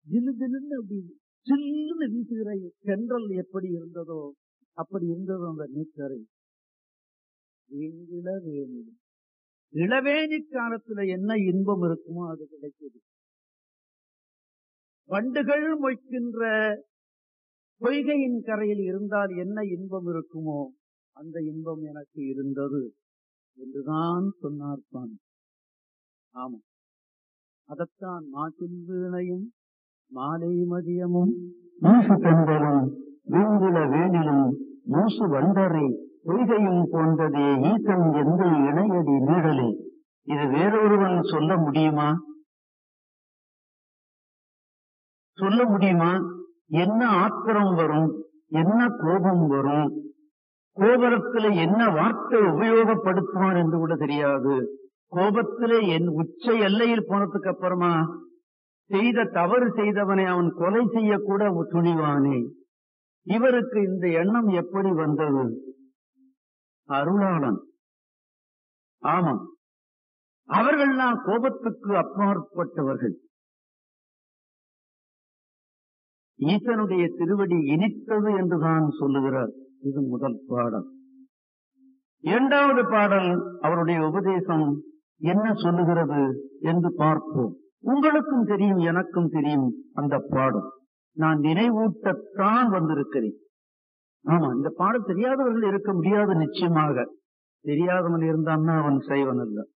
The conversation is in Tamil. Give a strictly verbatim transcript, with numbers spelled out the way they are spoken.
ஜில்லு ஜில்லுன்னு அப்படி சில்லுன்னு வீசுகிற தென்றல் எப்படி இருந்ததோ அப்படி இருந்ததோ அந்த நீக்கரை. இளவேணி இளவேணி காலத்துல என்ன இன்பம் இருக்குமோ அது கிடைக்குது. வண்டுகள் மொய்க்கின்ற பொய்கையின் கரையில் இருந்தால் என்ன இன்பம் இருக்குமோ அந்த இன்பம் எனக்கு இருந்தது என்றுதான் சொன்னார் சுவாமி. ஆமா, அதத்தான் மாசில் வீணையும் மாலை மதியமும் மூசு பெண்களும் வீங்குல வேணிலும் மூசு வண்டரை பொய்கையும் போன்றதே ஈசன் எந்த இணையடி நீடலே. இது வேறொருவன் சொல்ல முடியுமா? சொல்ல முடியுமா? என்ன ஆத்திரம் வரும், என்ன கோபம் வரும், கோபத்திலே என்ன வார்த்தை உபயோகப்படுத்துவான் என்று கூட தெரியாது. கோபத்திலே என் உச்ச எல்லையில் போனதுக்கு அப்புறமா செய்த தவறு செய்தவனை அவன் கொலை செய்யக்கூட துணிவானே. இவருக்கு இந்த எண்ணம் எப்படி வந்தது? அருளாளன். ஆமா, அவர்கள்லாம் கோபத்துக்கு அப்பாற்பட்டவர்கள். ஈசனுடைய திருவடி இனித்தது என்றுதான் சொல்லுகிறார். இது முதல் பாடல். இரண்டாவது பாடல் அவருடைய உபதேசம் என்ன சொல்லுகிறது என்று பார்ப்போம். உங்களுக்கும் தெரியும், எனக்கும் தெரியும் அந்த பாடம். நான் நினைவூட்டத்தான் வந்திருக்கிறேன். ஆமா, இந்த பாடம் தெரியாதவர்கள் இருக்க முடியாது. நிச்சயமாக தெரியாதவன் இருந்தான்னா அவன் செய்வன் அல்ல.